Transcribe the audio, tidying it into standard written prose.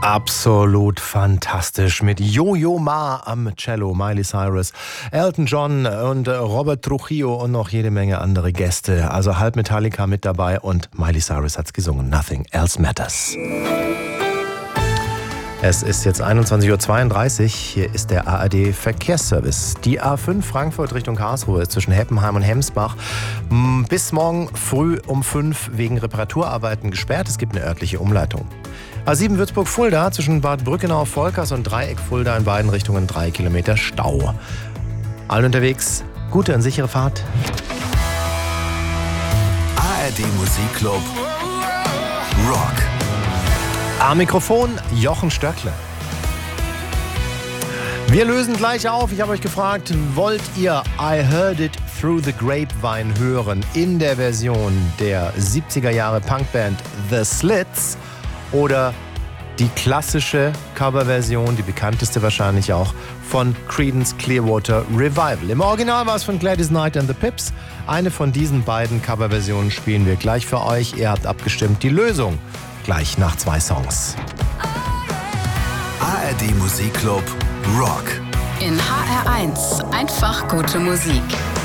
Absolut fantastisch mit Yo-Yo Ma am Cello, Miley Cyrus, Elton John und Robert Trujillo und noch jede Menge andere Gäste. Also halb Metallica mit dabei und Miley Cyrus hat's gesungen. Nothing Else Matters. Es ist jetzt 21.32 Uhr. Hier ist der ARD Verkehrsservice. Die A5 Frankfurt Richtung Karlsruhe ist zwischen Heppenheim und Hemsbach bis morgen früh um 5 wegen Reparaturarbeiten gesperrt. Es gibt eine örtliche Umleitung. A7 Würzburg-Fulda zwischen Bad Brückenau-Volkers und Dreieck Fulda in beiden Richtungen 3 Kilometer Stau. Alle unterwegs, gute und sichere Fahrt. ARD Musikclub Rock. Am Mikrofon Jochen Stöckle. Wir lösen gleich auf. Ich habe euch gefragt, wollt ihr I Heard It Through the Grapevine hören in der Version der 70er Jahre Punkband The Slits oder die klassische Coverversion, die bekannteste wahrscheinlich auch, von Creedence Clearwater Revival. Im Original war es von Gladys Knight and the Pips. Eine von diesen beiden Coverversionen spielen wir gleich für euch. Ihr habt abgestimmt. Die Lösung gleich nach 2 Songs. ARD Musikclub Rock. In HR1 einfach gute Musik.